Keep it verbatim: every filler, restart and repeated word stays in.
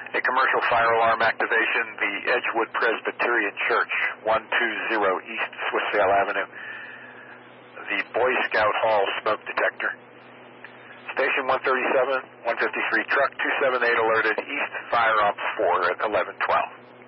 A commercial fire alarm activation, the Edgewood Presbyterian Church, one two zero East Swissvale Avenue. The Boy Scout Hall smoke detector. Station one thirty-seven, one fifty-three, truck two seven eight alerted, East Fire Ops four at eleven twelve.